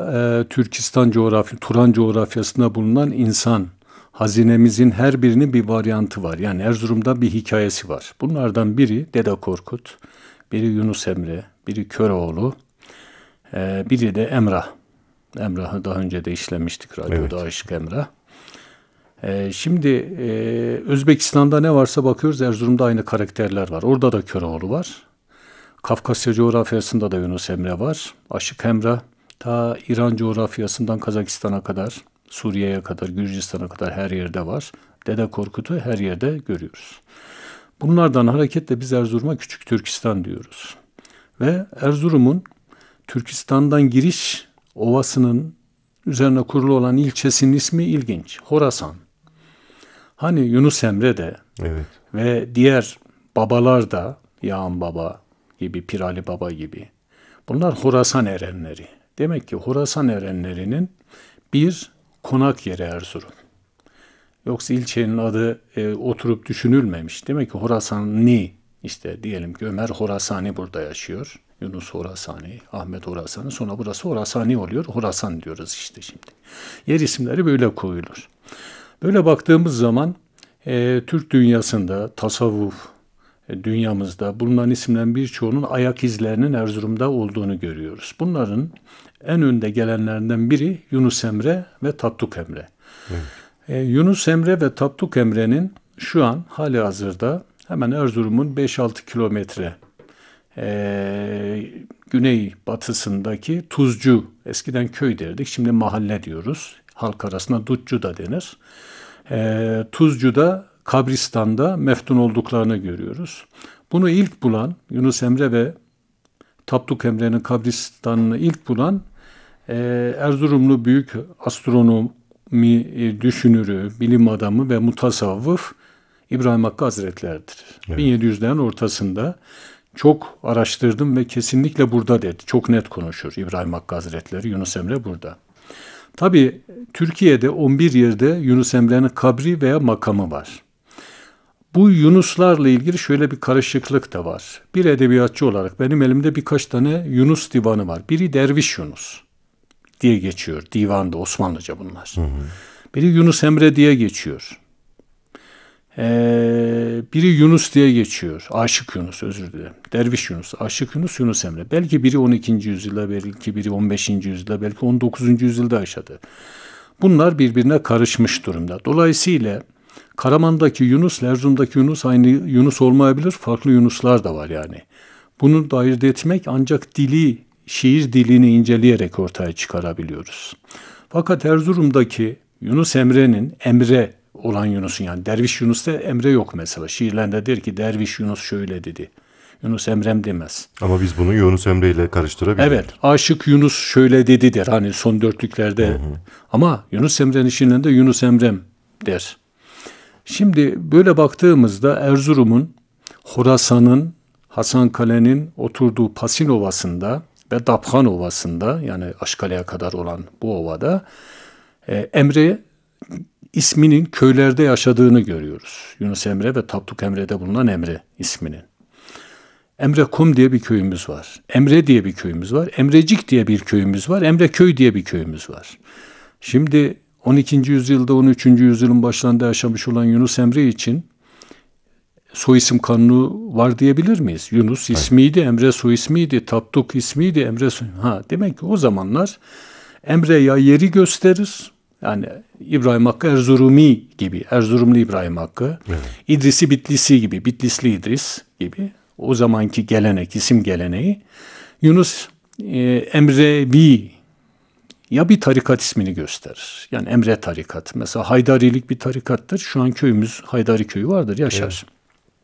Türkistan Turan coğrafyasında bulunan insan hazinemizin her birinin bir varyantı var. Yani Erzurum'da bir hikayesi var. Bunlardan biri Dede Korkut, biri Yunus Emre, biri Köroğlu, biri de Emrah. Emrah'ı daha önce de işlemiştik radyoda, evet. Aşık Emrah. Şimdi Özbekistan'da ne varsa bakıyoruz, Erzurum'da aynı karakterler var. Orada da Köroğlu var. Kafkasya coğrafyasında da Yunus Emre var. Aşık Emrah ta İran coğrafyasından Kazakistan'a kadar, Suriye'ye kadar, Gürcistan'a kadar her yerde var. Dede Korkut'u her yerde görüyoruz. Bunlardan hareketle biz Erzurum'a Küçük Türkistan diyoruz. Ve Erzurum'un Türkistan'dan giriş ovasının üzerine kurulu olan ilçesinin ismi ilginç. Horasan. Hani Yunus Emre de, evet, ve diğer babalar da, Yağan Baba gibi, Pirali Baba gibi. Bunlar Horasan erenleri. Demek ki Horasan erenlerinin bir konak yeri Erzurum. Yoksa ilçenin adı oturup düşünülmemiş. Demek ki Horasani, işte diyelim ki Ömer Horasani burada yaşıyor. Yunus Horasani, Ahmet Horasani, sonra burası Horasani oluyor. Horasan diyoruz işte şimdi. Yer isimleri böyle koyulur. Böyle baktığımız zaman Türk dünyasında, tasavvuf dünyamızda bulunan isimlerin birçoğunun ayak izlerinin Erzurum'da olduğunu görüyoruz. Bunların en önde gelenlerinden biri Yunus Emre ve Tapduk Emre. Evet. Yunus Emre ve Tapduk Emre'nin şu an halihazırda hemen Erzurum'un 5-6 kilometre güney batısındaki Tuzcu, eskiden köy derdik, şimdi mahalle diyoruz. Halk arasında Dutçu da denir. Tuzcu'da, kabristan'da meftun olduklarını görüyoruz. Bunu ilk bulan, Yunus Emre ve Tapduk Emre'nin kabristanını ilk bulan Erzurumlu büyük astronomi düşünürü, bilim adamı ve mutasavvıf İbrahim Hakkı Hazretleri'dir. Evet. 1700'lerin ortasında çok araştırdım ve kesinlikle burada dedi. Çok net konuşur İbrahim Hakkı Hazretleri, Yunus Emre burada. Tabii Türkiye'de 11 yerde Yunus Emre'nin kabri veya makamı var. Bu Yunuslarla ilgili şöyle bir karışıklık da var. Bir edebiyatçı olarak benim elimde birkaç tane Yunus divanı var. Biri Derviş Yunus diye geçiyor. Divanda, Osmanlıca bunlar. Hı hı. Biri Yunus Emre diye geçiyor. Biri Yunus diye geçiyor. Aşık Yunus, özür dilerim. Derviş Yunus, Aşık Yunus, Yunus Emre. Belki biri 12. yüzyılda, belki biri 15. yüzyılda, belki 19. yüzyılda yaşadı. Bunlar birbirine karışmış durumda. Dolayısıyla Karaman'daki Yunus, Erzurum'daki Yunus aynı Yunus olmayabilir. Farklı Yunuslar da var yani. Bunu da ayırt etmek ancak şiir dilini inceleyerek ortaya çıkarabiliyoruz. Fakat Erzurum'daki Yunus Emre'nin Emre olan Yunus'un, yani Derviş Yunus'ta Emre yok mesela. Şiirlerinde der ki Derviş Yunus şöyle dedi. Yunus Emrem demez. Ama biz bunu Yunus Emre ile karıştırabiliriz. Evet. Aşık Yunus şöyle dedi der. Hani son dörtlüklerde. Hı hı. Ama Yunus Emre'nin şiirlerinde Yunus Emrem der. Şimdi böyle baktığımızda Erzurum'un, Horasan'ın, Hasankale'nin oturduğu Pasin Ovası'nda ve Daphan Ovası'nda, yani Aşkale'ye kadar olan bu ovada Emre isminin köylerde yaşadığını görüyoruz. Yunus Emre ve Tapduk Emre'de bulunan Emre isminin. Emrekum diye bir köyümüz var. Emre diye bir köyümüz var. Emrecik diye bir köyümüz var. Emreköy diye bir köyümüz var. Şimdi 12. yüzyılda 13. yüzyılın başlarında yaşamış olan Yunus Emre için soyisim kanunu var diyebilir miyiz? Yunus ismiydi, Emre soy ismiydi, Tapduk ismiydi, Emre soy. Demek ki o zamanlar Emre ya yeri gösterir. Yani İbrahim Hakkı Erzurumi gibi, Erzurumlu İbrahim Hakkı, evet. İdrisi Bitlisi gibi, Bitlisli İdris gibi o zamanki gelenek, isim geleneği. Yunus Emrevi ya bir tarikat ismini gösterir. Yani Emre tarikat. Mesela Haydarilik bir tarikattır. Şu an köyümüz Haydari köyü vardır, yaşar. Evet.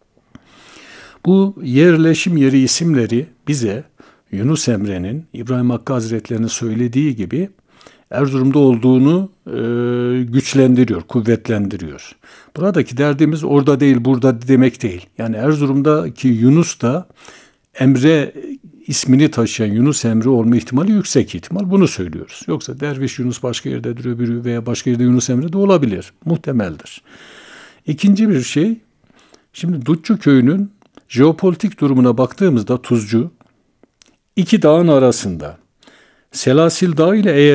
Bu yerleşim yeri isimleri bize Yunus Emre'nin İbrahim Hakkı Hazretleri'nin söylediği gibi Erzurum'da olduğunu güçlendiriyor, kuvvetlendiriyor. Buradaki derdimiz orada değil, burada demek değil. Yani Erzurum'daki Yunus da Emre ismini taşıyan Yunus Emre olma ihtimali yüksek ihtimal. Bunu söylüyoruz. Yoksa Derviş Yunus başka yerdedir öbürü veya başka yerde Yunus Emre de olabilir. Muhtemeldir. İkinci bir şey, şimdi Dutçu köyünün jeopolitik durumuna baktığımızda Tuzcu, iki dağın arasında Selasil Dağı ile